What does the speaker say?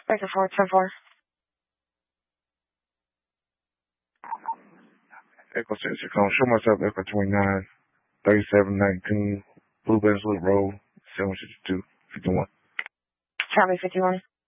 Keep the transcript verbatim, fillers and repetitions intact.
Baker four ten four. Echo six, come show myself Echo twenty-nine, thirty-seven nineteen, Blue Bench Loop Road, seven sixty-two, fifty-one. Copy fifty-one.